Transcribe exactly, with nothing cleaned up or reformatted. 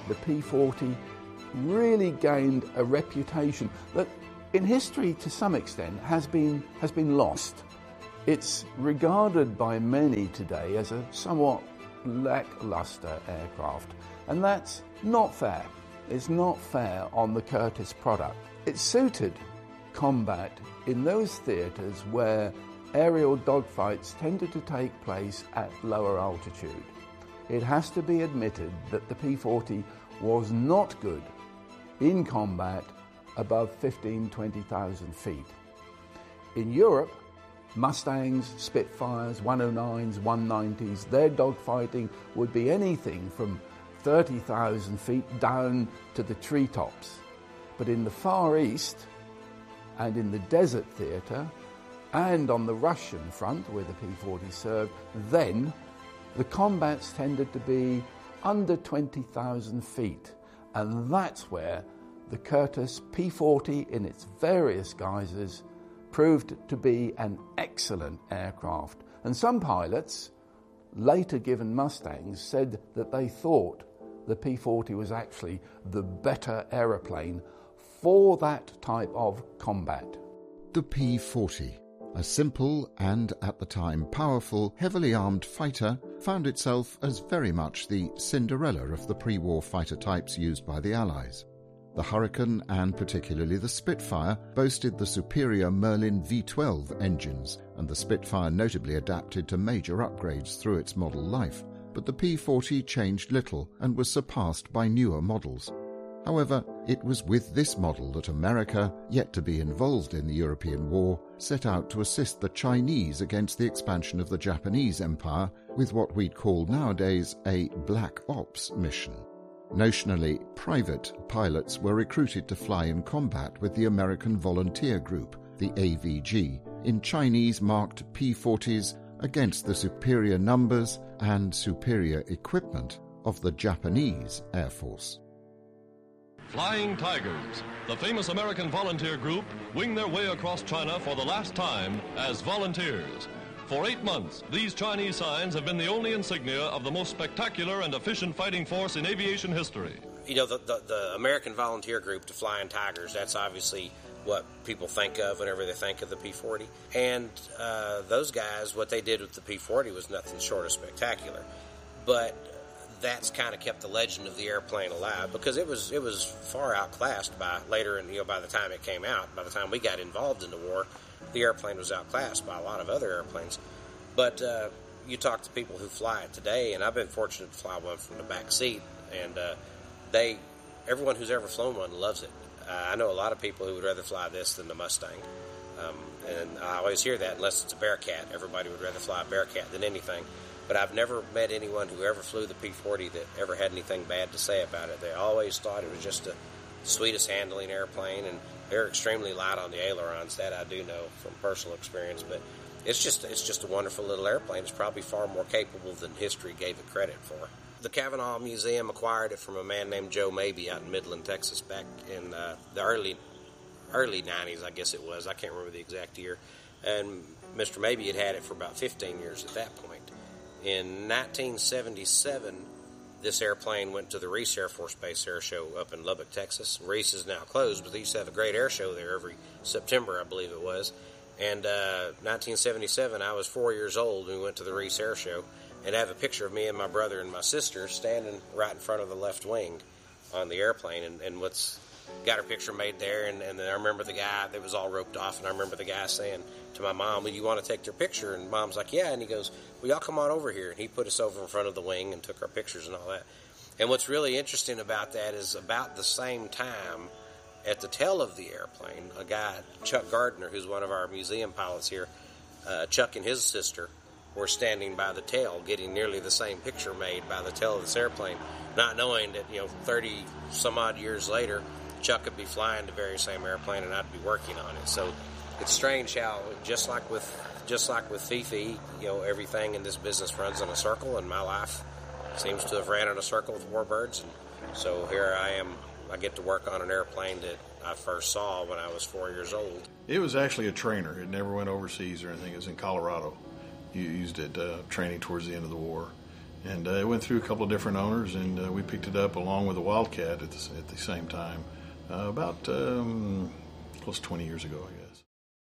the P forty really gained a reputation that in history to some extent has been has been lost. It's regarded by many today as a somewhat lackluster aircraft, and that's not fair. It's not fair on the Curtiss product. It suited combat in those theatres where aerial dogfights tended to take place at lower altitude. It has to be admitted that the P forty was not good in combat above fifteen, twenty thousand feet. In Europe, Mustangs, Spitfires, one oh nines, one nineties, their dogfighting would be anything from thirty thousand feet down to the treetops. But in the Far East and in the desert theatre and on the Russian front where the P forty served, then the combats tended to be under twenty thousand feet. And that's where the Curtiss P forty in its various guises proved to be an excellent aircraft. And some pilots, later given Mustangs, said that they thought the P forty was actually the better aeroplane for that type of combat. The P forty, a simple and, at the time, powerful, heavily armed fighter, found itself as very much the Cinderella of the pre-war fighter types used by the Allies. The Hurricane, and particularly the Spitfire, boasted the superior Merlin V twelve engines, and the Spitfire notably adapted to major upgrades through its model life, but the P forty changed little and was surpassed by newer models. However, it was with this model that America, yet to be involved in the European War, set out to assist the Chinese against the expansion of the Japanese Empire with what we'd call nowadays a Black Ops mission. Notionally, private pilots were recruited to fly in combat with the American Volunteer Group, the A V G, in Chinese-marked P forties against the superior numbers and superior equipment of the Japanese Air Force. Flying Tigers, the famous American volunteer group, wing their way across China for the last time as volunteers. For eight months, these Chinese signs have been the only insignia of the most spectacular and efficient fighting force in aviation history. You know, the, the, the American volunteer group, the Flying Tigers, that's obviously what people think of whenever they think of the P forty. And uh, those guys, what they did with the P forty was nothing short of spectacular. But that's kind of kept the legend of the airplane alive, because it was it was far outclassed by later, and you know, by the time it came out, by the time we got involved in the war, the airplane was outclassed by a lot of other airplanes. But uh, you talk to people who fly it today, and I've been fortunate to fly one from the back seat, and uh, they, everyone who's ever flown one loves it. Uh, I know a lot of people who would rather fly this than the Mustang, um, and I always hear that unless it's a Bearcat. Everybody would rather fly a Bearcat than anything. But I've never met anyone who ever flew the P forty that ever had anything bad to say about it. They always thought it was just the sweetest handling airplane, and they're extremely light on the ailerons. That I do know from personal experience. But it's just it's just a wonderful little airplane. It's probably far more capable than history gave it credit for. The Cavanaugh Museum acquired it from a man named Joe Mabee out in Midland, Texas, back in uh, the early early nineties, I guess it was. I can't remember the exact year. And Mister Mabee had had it for about fifteen years at that point. In nineteen seventy-seven, this airplane went to the Reese Air Force Base Air Show up in Lubbock, Texas. Reese is now closed, but they used to have a great air show there every September, I believe it was. And uh, nineteen seventy-seven, I was four years old when we went to the Reese Air Show, and I have a picture of me and my brother and my sister standing right in front of the left wing on the airplane, and, and what's got our picture made there, and, and then I remember the guy that was all roped off, and I remember the guy saying to my mom, well, you want to take their picture? And Mom's like, yeah, and he goes, well, y'all come on over here, and he put us over in front of the wing and took our pictures and all that. And what's really interesting about that is about the same time at the tail of the airplane, a guy, Chuck Gardner, who's one of our museum pilots here, uh, Chuck and his sister were standing by the tail, getting nearly the same picture made by the tail of this airplane, not knowing that, you know, thirty some odd years later, Chuck would be flying the very same airplane and I'd be working on it. So it's strange how, just like with just like with Fifi, you know, everything in this business runs in a circle, and my life seems to have ran in a circle with warbirds. And so here I am. I get to work on an airplane that I first saw when I was four years old. It was actually a trainer. It never went overseas or anything. It was in Colorado. You used it uh, training towards the end of the war. And uh, it went through a couple of different owners, and uh, we picked it up along with the Wildcat at the, at the same time, uh, about um, close to twenty years ago, I guess.